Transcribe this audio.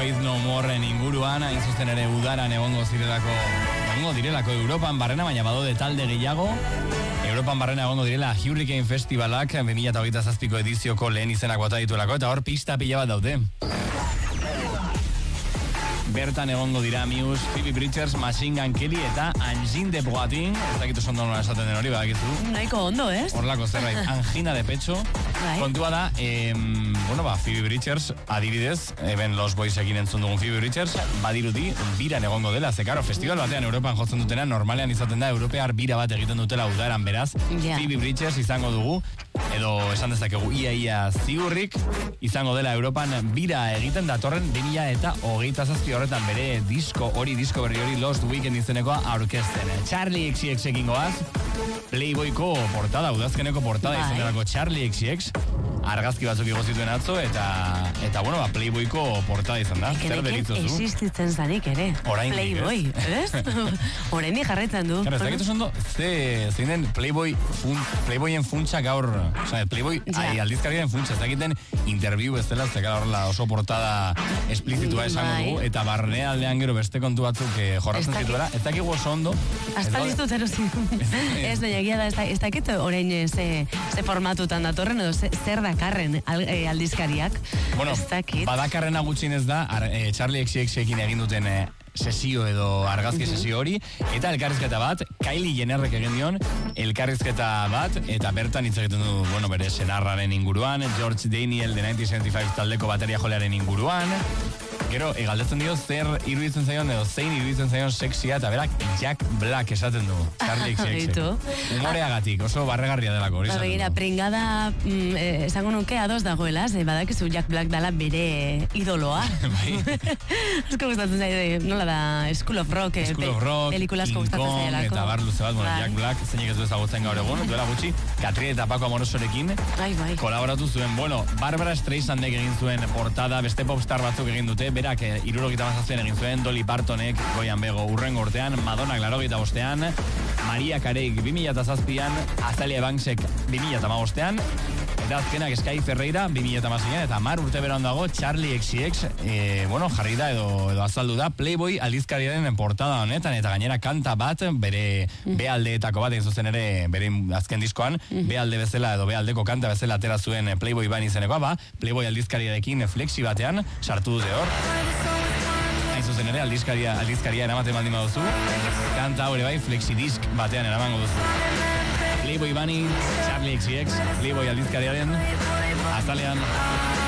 Faith No Moreen inguruan, hain zuzen ere udaran egongo direlako Europan barrena, baina badaude talde gehiago. Europan barrena egongo direla Hurricane Festivalak 2027ko edizioko lehen izenak bota dituelako, eta hor pista pila bat daude. Bertan egongo dira Muse, Phoebe Bridgers, Machine Gun Kelly eta Angine de Boatin. Ez dakitu ondo nola esaten den hori, badakizu. Nahiko ondo, ez? Horlako zerbait, angina de pecho. Kontua da, Phoebe Bridgers, adibidez, Los Boysekin entzun dugun Phoebe Bridgers, badirudi, biran egongo dela. Ze, karo, festival batean Europan jotzen dutena, normalean izaten da, europear bira bat egiten dutela udaran, beraz. Yeah. Phoebe Bridgers izango dugu, edo esan dezakegu ia ziurrik, izango dela Europan bira egiten datorren 2027 horretan bere disko berri hori Lost Weekend izenekoa aurkezten. Charlie XCX ekin goaz, Playboyko portada, udazkeneko portada izan delako Charlie XCX, argazki batzuk igozituen atzo, eta Playboyko portada izan da. Zer deritzozu? Existitzen zanik ere. Playboy, ez? Horrein jarretzen du. Ez dakitu zondo, zein den Playboyen funtsa gaur, Playboy aldizkariaren funtsa, ez dakiten interview ez dela, zekara horrela oso portada esplizitua esango du, eta barnealdean gero beste kontu batzuk jorratzen zituela, ez dakigu oso ondo. Hasta listo zerozi. Ez da, egia da, ez dakit orain ze formatutan datorren, edo zer dakarren aldizkariak. Bueno, badakarrena gutxinez da, Charlie XCX-ekin egin duten sesio edo argazki sesio hori, eta elkarrizketa bat, Kylie Jennerrek egin dion, elkarrizketa bat, eta bertan hitz egiten du, bere senarraren inguruan, George Daniel, de 1975 taldeko bateria jolearen inguruan, gero, galdetzen dio, zer iruditzen zaion, edo zein iruditzen zaion sexia, eta berak Jack Black esaten du, Charlie XCX. Humoreagatik, oso barregarria delako, hori esaten du. Begira, pringada, esango nuke ados dagoela, badakizu Jack Black dala bere idoloa. Bai. Asko gustatzen zaide, nola da, School of Rock, pelikulas gustatzen zaidelako. Eta bar luze bat, Jack Black, zeinik ez du ezagutzen gaur egun, duela gutxi, Katrina eta Paco Amorosorekin kolaboratu zuen. Bueno, Barbara Streisandek egin zuen portada, beste popstar batzuk egin dute, berak 77 egin zuen, Dolly Partonek goian bego urrengo urtean, Madonna 85ean, Maria Careik 2007an, Azalia Banksek 2015ean, eta azkenak Sky Ferreira 2016an, eta 10 urte beran dago Charlie XCX, jarri da edo azaldu da Playboy aldizkariaren portada honetan, eta gainera kanta bat, bere B-aldeetako bat egin zuzen ere, bere azken diskoan, B-alde bezala edo B-aldeko kanta bezala atera zuen Playboy ban izenekoa, Playboy aldizkariarekin flexi batean sartu dute hor. Hain zuzen ere, aldizkaria eramaten baldin baduzu, kanta hori bai flexidisk batean eramango duzu. Playboy bani, Charlie XCX, Playboy aldizkariaren azalean.